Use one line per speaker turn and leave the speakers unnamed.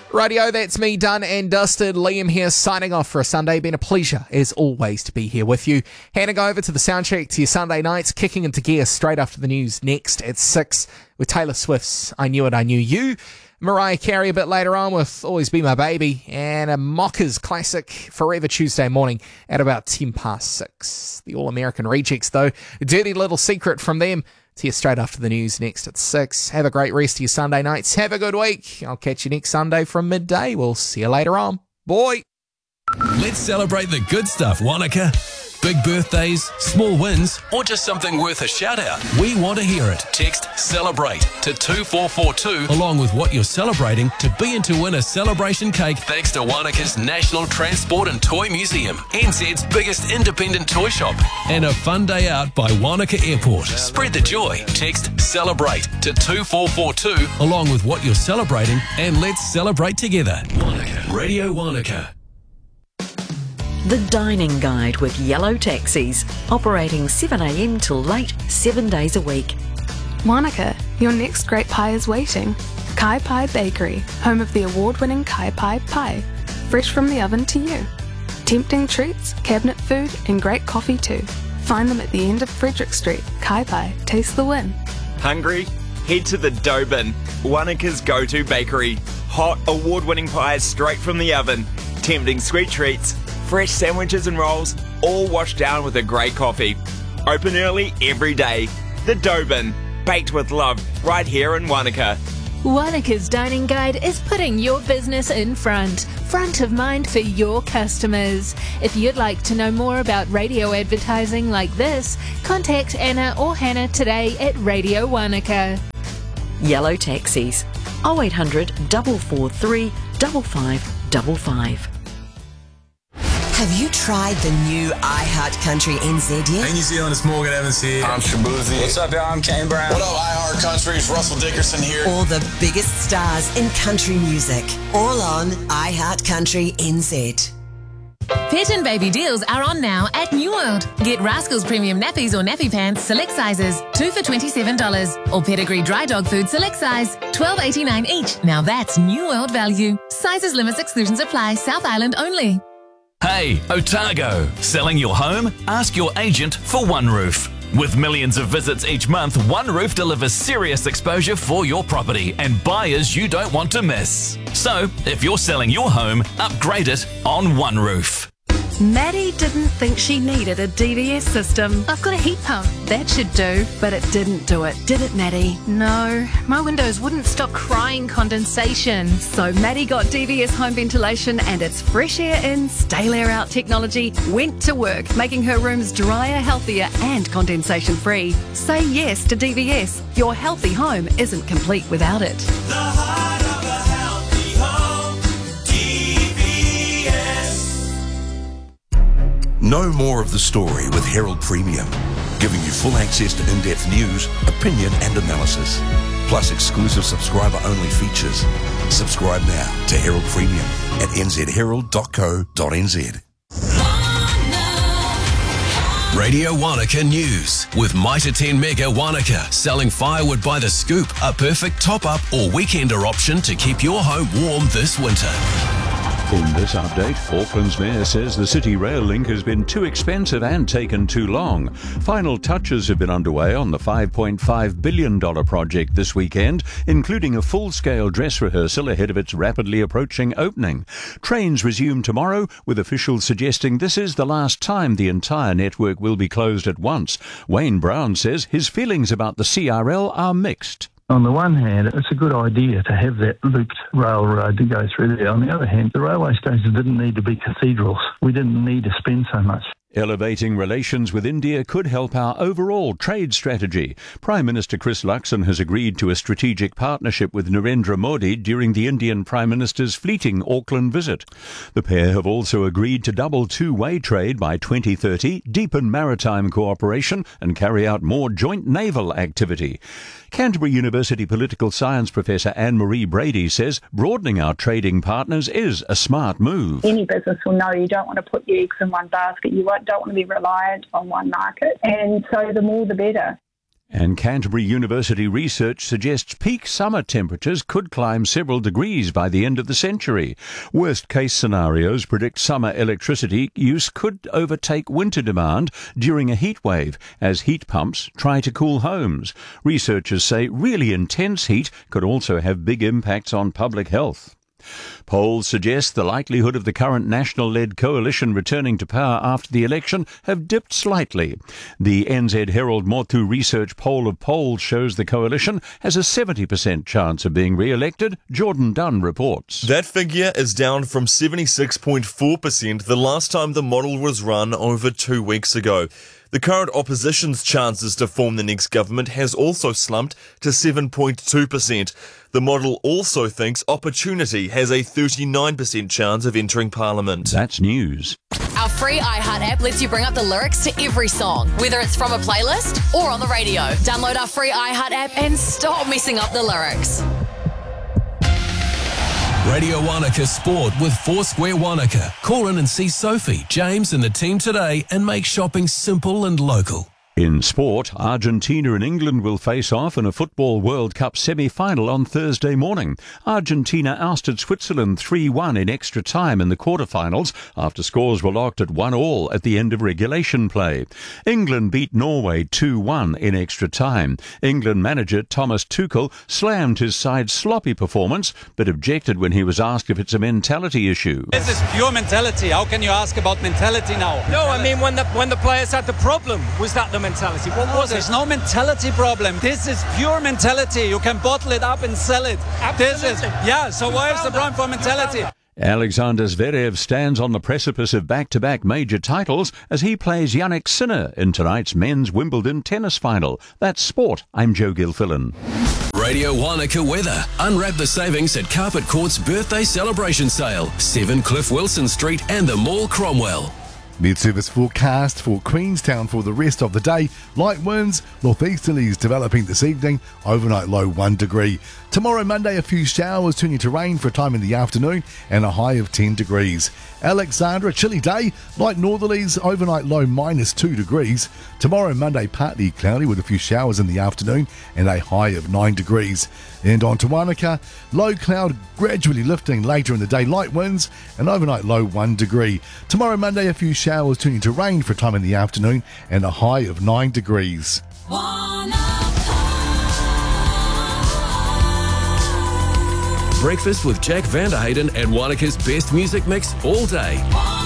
Radio, that's me done and dusted. Liam here signing off for a Sunday. Been a pleasure, as always, to be here with you. Handing over to the soundcheck to your Sunday nights, kicking into gear straight after the news next at 6 with Taylor Swift's I Knew It, I Knew You. Mariah Carey a bit later on with Always Be My Baby, and a Mockers classic Forever Tuesday morning at about 10 past 6. The All-American Rejects, though, a dirty little secret from them to you straight after the news next at 6. Have a great rest of your Sunday nights. Have a good week. I'll catch you next Sunday from midday. We'll see you later on. Bye.
Let's celebrate the good stuff, Wanaka. Big birthdays, small wins, or just something worth a shout out. We want to hear it. Text CELEBRATE to 2442 along with what you're celebrating to be in to win a celebration cake thanks to Wanaka's National Transport and Toy Museum, NZ's biggest independent toy shop, and a fun day out by Wanaka Airport. Spread the joy. Text CELEBRATE to 2442 along with what you're celebrating and let's celebrate together. Wanaka. Radio Wanaka.
The Dining Guide with Yellow Taxis, operating 7am till late, 7 days a week.
Wanaka, your next great pie is waiting. Kai Pai Bakery, home of the award-winning Kai Pai pie. Fresh from the oven to you. Tempting treats, cabinet food and great coffee too. Find them at the end of Frederick Street. Kai Pai, taste the win.
Hungry? Head to the Dough Bin, Wanaka's go-to bakery. Hot, award-winning pies straight from the oven. Tempting sweet treats, fresh sandwiches and rolls, all washed down with a great coffee. Open early every day. The Dough Bin, baked with love, right here in Wanaka.
Wanaka's Dining Guide is putting your business in front of mind for your customers. If you'd like to know more about radio advertising like this, contact Anna or Hannah today at Radio Wanaka.
Yellow Taxis, 0800 443 5555.
Have you tried the new iHeart Country NZ yet?
Hey New Zealand, it's Morgan Evans here. I'm Shabuzi.
What's up, y'all? I'm Kane Brown.
What up, iHeart Country? It's Russell Dickerson here.
All the biggest stars in country music, all on iHeart Country NZ.
Pet and baby deals are on now at New World. Get Rascals Premium Nappies or Nappy Pants, select sizes, 2 for $27. Or Pedigree Dry Dog Food, select size, $12.89 each. Now that's New World value. Sizes, limits, exclusions apply. South Island only.
Hey, Otago. Selling your home? Ask your agent for One Roof. With millions of visits each month, One Roof delivers serious exposure for your property and buyers you don't want to miss. So, if you're selling your home, upgrade it on One Roof.
Maddie didn't think she needed a DVS system.
I've got a heat pump. That should do.
But it didn't do it, did it, Maddie?
No, my windows wouldn't stop crying condensation.
So Maddie got DVS home ventilation and its fresh air in, stale air out technology went to work, making her rooms drier, healthier and condensation free. Say yes to DVS. Your healthy home isn't complete without it.
The heart of a healthy home, DVS.
Know more of the story with Herald Premium, giving you full access to in-depth news, opinion and analysis, plus exclusive subscriber-only features. Subscribe now to Herald Premium at nzherald.co.nz.
Radio Wanaka News with Mitre 10 Mega Wanaka, selling firewood by the scoop, a perfect top-up or weekender option to keep your home warm this winter.
In this update, Auckland's mayor says the City Rail link has been too expensive and taken too long. Final touches have been underway on the $5.5 billion project this weekend, including a full-scale dress rehearsal ahead of its rapidly approaching opening. Trains resume tomorrow, with officials suggesting this is the last time the entire network will be closed at once. Wayne Brown says his feelings about the CRL are mixed.
On the one hand, it's a good idea to have that looped railroad to go through there. On the other hand, the railway stations didn't need to be cathedrals. We didn't need to spend so much.
Elevating relations with India could help our overall trade strategy. Prime Minister Chris Luxon has agreed to a strategic partnership with Narendra Modi during the Indian Prime Minister's fleeting Auckland visit. The pair have also agreed to double two-way trade by 2030, deepen maritime cooperation and carry out more joint naval activity. Canterbury University political science professor Anne-Marie Brady says broadening our trading partners is a smart move.
Any business will know you don't want to put your eggs in one basket. You don't want to be reliant on one market, and so the more the better.
And Canterbury University research suggests peak summer temperatures could climb several degrees by the end of the century. Worst case scenarios predict summer electricity use could overtake winter demand during a heat wave as heat pumps try to cool homes. Researchers say really intense heat could also have big impacts on public health. Polls suggest the likelihood of the current National-led coalition returning to power after the election have dipped slightly. The NZ Herald Motu Research poll of polls shows the coalition has a 70% chance of being re-elected. Jordan Dunn reports.
That figure is down from 76.4% the last time the model was run over 2 weeks ago. The current opposition's chances to form the next government has also slumped to 7.2%. The model also thinks Opportunity has a 39% chance of entering Parliament.
That's news.
Our free iHeart app lets you bring up the lyrics to every song, whether it's from a playlist or on the radio. Download our free iHeart app and stop messing up the lyrics.
Radio Wanaka Sport with Foursquare Wanaka. Call in and see Sophie, James and the team today and make shopping simple and local.
In sport, Argentina and England will face off in a Football World Cup semi-final on Thursday morning. Argentina ousted Switzerland 3-1 in extra time in the quarterfinals after scores were locked at 1-1 at the end of regulation play. England beat Norway 2-1 in extra time. England manager Thomas Tuchel slammed his side's sloppy performance but objected when he was asked if it's a mentality issue.
This is pure mentality. How can you ask about mentality now?
No, I mean when the players had the problem, was that the mentality? What was
There's no mentality problem. This is pure mentality. You can bottle it up and sell it.
Absolutely.
So why is the problem for mentality?
Alexander Zverev stands on the precipice of back-to-back major titles as he plays Jannik Sinner in tonight's men's Wimbledon tennis final. That's sport. I'm Joe Gilfillan.
Radio Wanaka weather. Unwrap the savings at Carpet Court's birthday celebration sale. 7 Cliff Wilson Street and the Mall, Cromwell.
Mid-service forecast for Queenstown for the rest of the day. Light winds, northeasterlies developing this evening, overnight low 1 degree. Tomorrow, Monday, a few showers turning to rain for a time in the afternoon and a high of 10 degrees. Alexandra, chilly day, light northerlies, overnight low -2 degrees. Tomorrow, Monday, partly cloudy with a few showers in the afternoon and a high of 9 degrees. And on to Wanaka, low cloud gradually lifting later in the day, light winds, and overnight low 1 degree. Tomorrow, Monday, a few showers turning to rain for a time in the afternoon and a high of 9 degrees.
Breakfast with Jack Vanderhayden and Wanaka's best music mix all day.